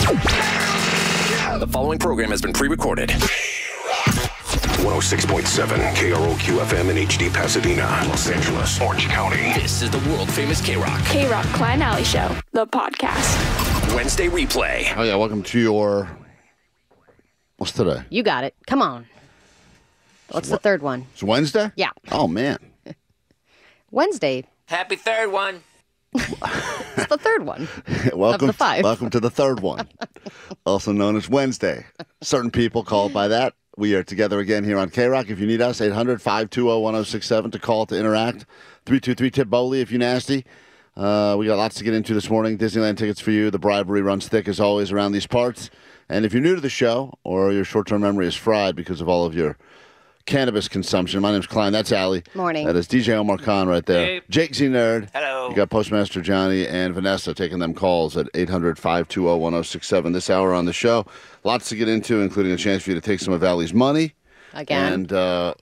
The following program has been pre-recorded. 106.7 KROQ FM in HD Pasadena, Los Angeles, Orange County. This is the world-famous K-Rock. K-Rock Klein Alley Show, the podcast. Wednesday replay. Oh, yeah, welcome to your... What's today? You got it. Come on. What's the third one? It's Wednesday? Yeah. Oh, man. Wednesday. Happy third one. It's the third one. Welcome, of the 5. Welcome to the third one, also known as Wednesday. Certain people call it by that. We are together again here on K-Rock. If you need us, 800-520-1067 to call to interact. 323-TIP-BOLI if you're nasty. We got lots to get into this morning. Disneyland tickets for you. The bribery runs thick as always around these parts. And if you're new to the show or your short-term memory is fried because of all of your cannabis consumption, my name's Klein. That's Allie. Morning. That is DJ Omar Khan right there. Hey. Jake Z Nerd. Hello. You got Postmaster Johnny and Vanessa taking them calls at 800-520-1067 this hour on the show. Lots to get into, including a chance for you to take some of Allie's money. Again. And